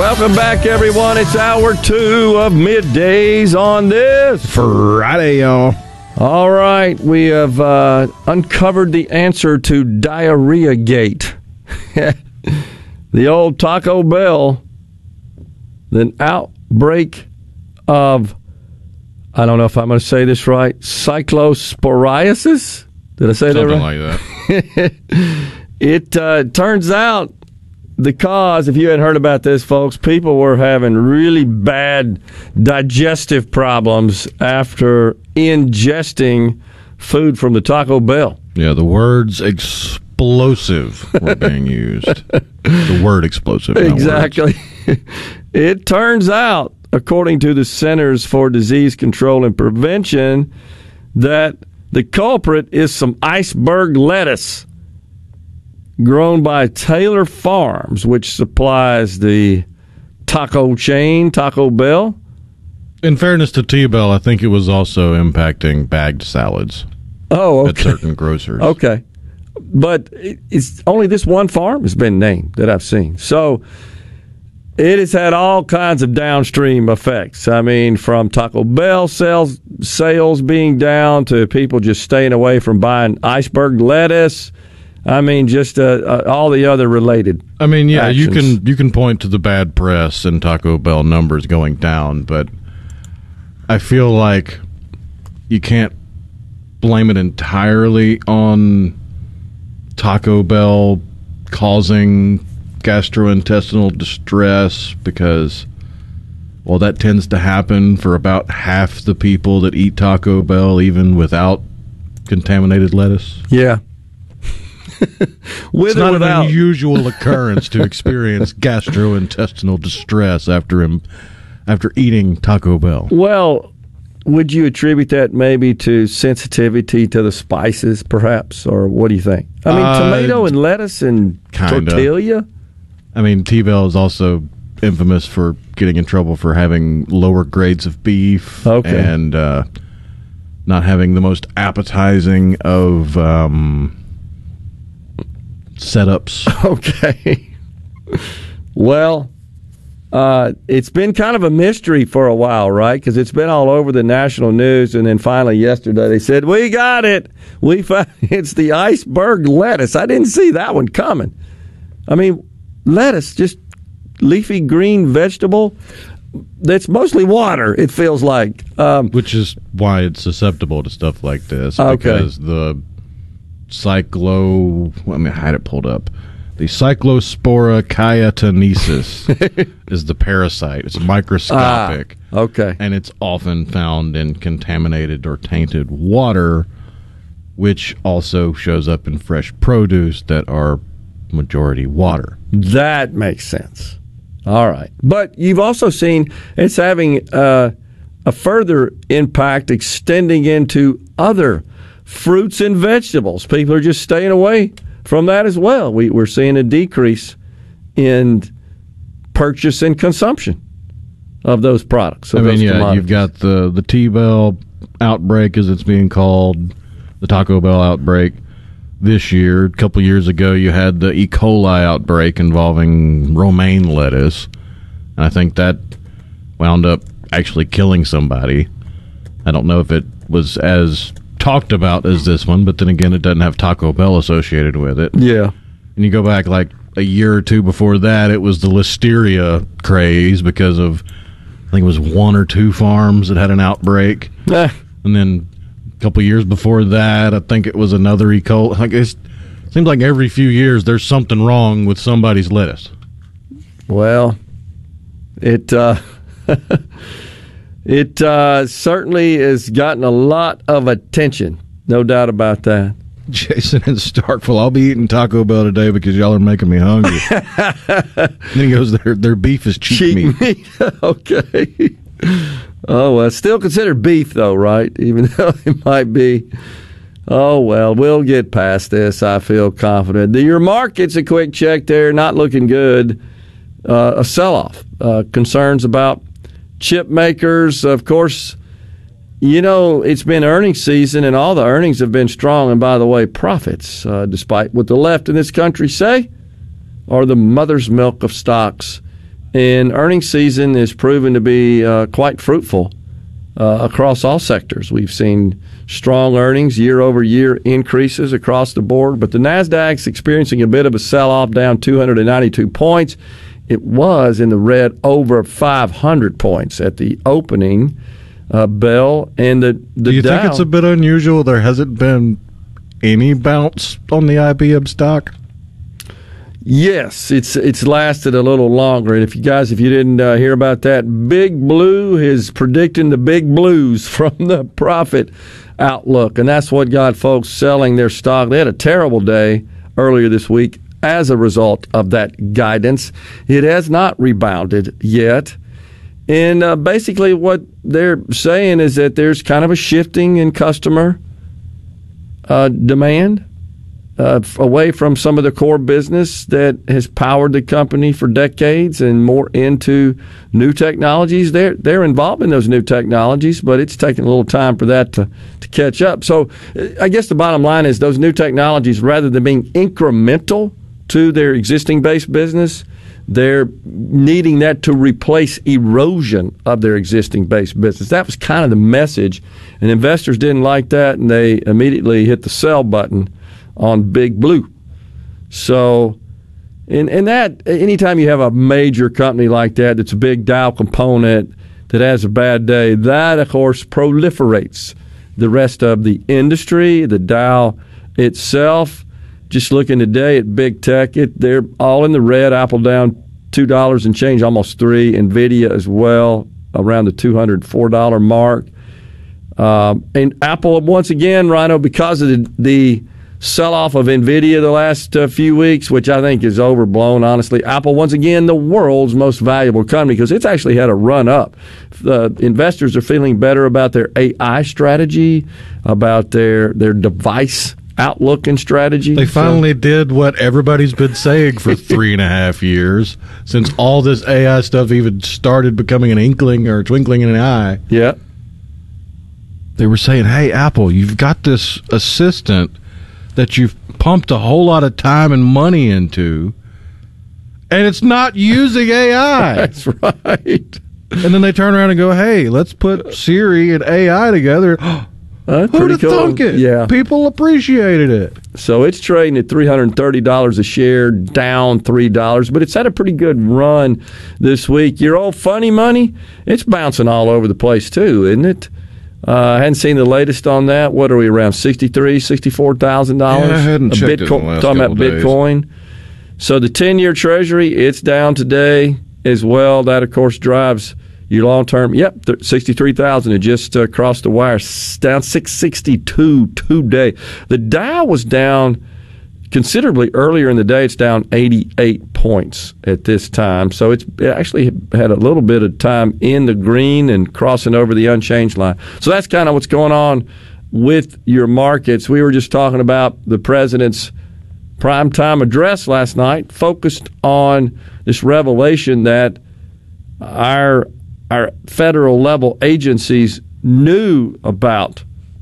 Welcome back, everyone. It's hour 2 of Middays on this Friday, y'all. All right, we have uncovered the answer to Diarrhea Gate. The old Taco Bell, the outbreak of, I don't know if I'm going to say this right, cyclosporiasis? Did I say that right? Something like that. It turns out the cause, if you hadn't heard about this, folks, people were having really bad digestive problems after ingesting food from the Taco Bell. Yeah, the words explosive were being used. The word explosive. Exactly. It turns out, according to the Centers for Disease Control and Prevention, that the culprit is some iceberg lettuce grown by Taylor Farms, which supplies the taco chain, Taco Bell. In fairness to T-Bell, I think it was also impacting bagged salads. Oh, okay. At certain grocers. Okay. But it's only this one farm has been named that I've seen. So it has had all kinds of downstream effects. I mean, from Taco Bell sales being down to people just staying away from buying iceberg lettuce. I mean, just all the other related. I mean, yeah, actions. you can point to the bad press and Taco Bell numbers going down, but I feel like you can't blame it entirely on Taco Bell causing gastrointestinal distress because, well, that tends to happen for about half the people that eat Taco Bell, even without contaminated lettuce. Yeah. It's not an unusual occurrence to experience gastrointestinal distress after eating Taco Bell. Well, would you attribute that maybe to sensitivity to the spices, perhaps, or what do you think? I mean, tomato and lettuce and tortilla? I mean, T-Bell is also infamous for getting in trouble for having lower grades of beef and not having the most appetizing of setups. Okay. Well, it's been kind of a mystery for a while, right? Because it's been all over the national news, and then finally yesterday they said, we got it. We found it's the iceberg lettuce. I didn't see that one coming. I mean, lettuce, just leafy green vegetable that's mostly water, it feels like. Which is why it's susceptible to stuff like this. Okay. Because the I had it pulled up. The Cyclospora cayetanensis is the parasite. It's microscopic. Okay. And it's often found in contaminated or tainted water, which also shows up in fresh produce that are majority water. That makes sense. All right. But you've also seen it's having a further impact extending into other fruits and vegetables. People are just staying away from that as well. We're seeing a decrease in purchase and consumption of those products. You've got the T-Bell outbreak, as it's being called, the Taco Bell outbreak this year. A couple years ago, you had the E. coli outbreak involving romaine lettuce. And I think that wound up actually killing somebody. I don't know if it was as talked about as this one, but then again, it doesn't have Taco Bell associated with it. Yeah. And you go back like a year or two before that, it was the listeria craze because of, I think it was 1 or 2 farms that had an outbreak. And then a couple years before that, I think it was another E. coli. It seems like every few years there's something wrong with somebody's lettuce. Well, it certainly has gotten a lot of attention, no doubt about that. Jason in Starkville, I'll be eating Taco Bell today because y'all are making me hungry. Then he goes, their beef is cheap meat. Okay. Oh, well, still considered beef, though, right? Even though it might be. Oh, well, we'll get past this. I feel confident. Your market's a quick check there, not looking good. A sell-off. Concerns about chip makers. Of course, you know, it's been earnings season, and all the earnings have been strong. And by the way, profits, despite what the left in this country say, are the mother's milk of stocks And earnings season is proven to be quite fruitful across all sectors. We've seen strong earnings, year-over-year increases across the board, but the NASDAQ's experiencing a bit of a sell-off, down 292 points. It was in the red over 500 points at the opening bell. And the Do you Dow, think it's a bit unusual there hasn't been any bounce on the IBM stock? Yes, it's lasted a little longer. And if you didn't hear about that, Big Blue is predicting the big blues from the profit outlook, and that's what got folks selling their stock. They had a terrible day earlier this week as a result of that guidance. It has not rebounded yet. And basically what they're saying is that there's kind of a shifting in customer demand away from some of the core business that has powered the company for decades and more into new technologies. They're involved in those new technologies, but it's taking a little time for that to catch up. So I guess the bottom line is those new technologies, rather than being incremental to their existing base business, they're needing that to replace erosion of their existing base business. That was kind of the message, and investors didn't like that, and they immediately hit the sell button on Big Blue. So, in that, anytime you have a major company like that that's a big Dow component that has a bad day, that, of course, proliferates the rest of the industry. The Dow itself, just looking today at big tech, they're all in the red. Apple down $2 and change, almost $3. NVIDIA as well, around the $204 mark. And Apple, once again, Rhino, because of the sell-off of NVIDIA the last few weeks, which I think is overblown, honestly. Apple, once again, the world's most valuable company because it's actually had a run-up. Investors are feeling better about their AI strategy, about their device outlook and strategy. They finally did what everybody's been saying for 3.5 years, since all this AI stuff even started becoming an inkling or twinkling in an eye. Yeah. They were saying, hey, Apple, you've got this assistant that you've pumped a whole lot of time and money into, and it's not using AI. That's right. And then they turn around and go, hey, let's put Siri and AI together. Who'd have thunk it? Yeah. People appreciated it. So it's trading at $330 a share, down $3, but it's had a pretty good run this week. Your old funny money, it's bouncing all over the place too, isn't it? I hadn't seen the latest on that. What are we, around $63,000, $64,000? Yeah, I hadn't checked it in the last talking about Bitcoin. days. So the 10-year Treasury, it's down today as well. That, of course, drives your long-term. Yep, 63,000. It just crossed the wire. Down 662 today. The Dow was down considerably earlier in the day. It's down 88 points at this time. So it's actually had a little bit of time in the green and crossing over the unchanged line. So that's kind of what's going on with your markets. We were just talking about the president's primetime address last night, focused on this revelation that our federal level agencies knew about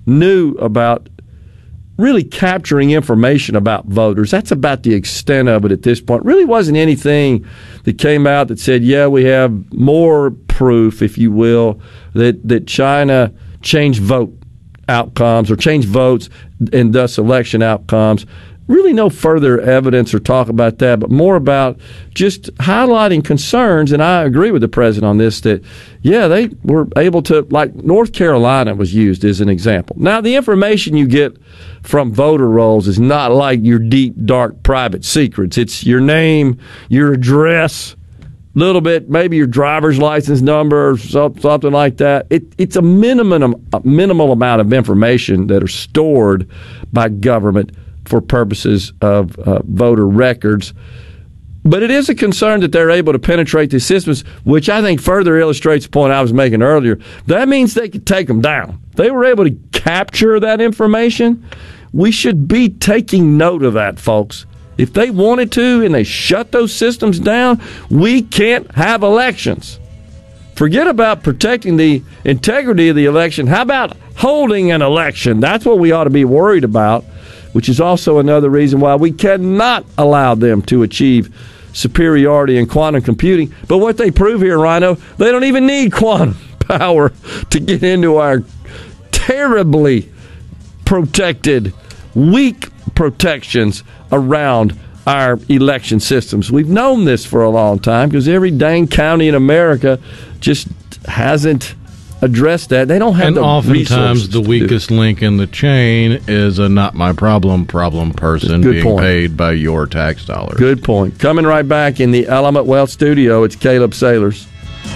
really capturing information about voters. That's about the extent of it at this point. Really wasn't anything that came out that said, yeah, we have more proof, if you will, that China changed vote outcomes or changed votes and thus election outcomes. Really no further evidence or talk about that, but more about just highlighting concerns, and I agree with the president on this, that, yeah, they were able to, like North Carolina was used as an example. Now, the information you get from voter rolls is not like your deep, dark, private secrets. It's your name, your address, little bit, maybe your driver's license number or something like that. It's a minimal amount of information that are stored by government for purposes of voter records. But it is a concern that they're able to penetrate these systems, which I think further illustrates the point I was making earlier. That means they could take them down. They were able to capture that information. We should be taking note of that, folks. If they wanted to and they shut those systems down, we can't have elections. Forget about protecting the integrity of the election. How about holding an election? That's what we ought to be worried about, which is also another reason why we cannot allow them to achieve superiority in quantum computing. But what they prove here, Rhino, they don't even need quantum power to get into our terribly protected, weak protections around our election systems. We've known this for a long time because every dang county in America just hasn't addressed that. They don't have and the resources. And oftentimes the weakest link in the chain is a not my problem person being paid by your tax dollars. Good point. Coming right back in the Element Wealth studio, it's Caleb Sailors.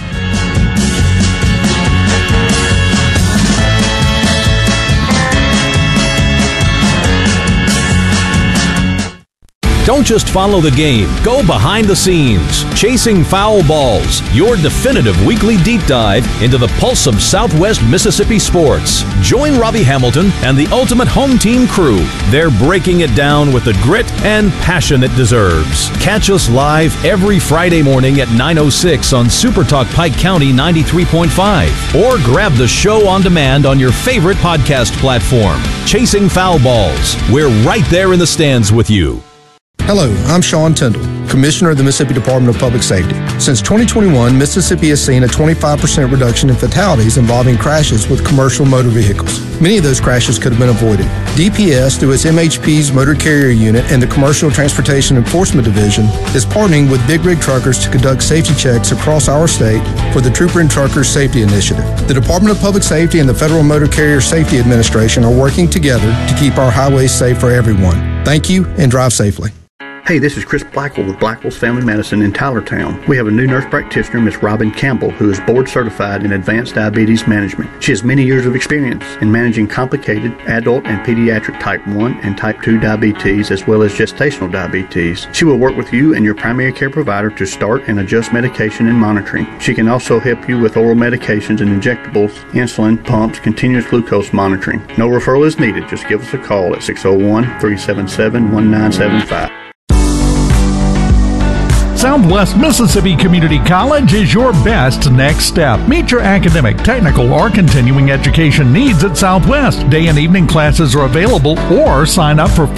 Don't just follow the game. Go behind the scenes. Chasing Foul Balls, your definitive weekly deep dive into the pulse of Southwest Mississippi sports. Join Robbie Hamilton and the Ultimate Home Team crew. They're breaking it down with the grit and passion it deserves. Catch us live every Friday morning at 9:06 on Supertalk Pike County 93.5. Or grab the show on demand on your favorite podcast platform. Chasing Foul Balls. We're right there in the stands with you. Hello, I'm Sean Tyndall, Commissioner of the Mississippi Department of Public Safety. Since 2021, Mississippi has seen a 25% reduction in fatalities involving crashes with commercial motor vehicles. Many of those crashes could have been avoided. DPS, through its MHP's Motor Carrier Unit and the Commercial Transportation Enforcement Division, is partnering with Big Rig Truckers to conduct safety checks across our state for the Trooper and Truckers Safety Initiative. The Department of Public Safety and the Federal Motor Carrier Safety Administration are working together to keep our highways safe for everyone. Thank you, and drive safely. Hey, this is Chris Blackwell with Blackwell's Family Medicine in Tylertown. We have a new nurse practitioner, Miss Robin Campbell, who is board certified in advanced diabetes management. She has many years of experience in managing complicated adult and pediatric type 1 and type 2 diabetes, as well as gestational diabetes. She will work with you and your primary care provider to start and adjust medication and monitoring. She can also help you with oral medications and injectables, insulin, pumps, continuous glucose monitoring. No referral is needed. Just give us a call at 601-377-1975. Southwest Mississippi Community College is your best next step. Meet your academic, technical, or continuing education needs at Southwest. Day and evening classes are available, or sign up for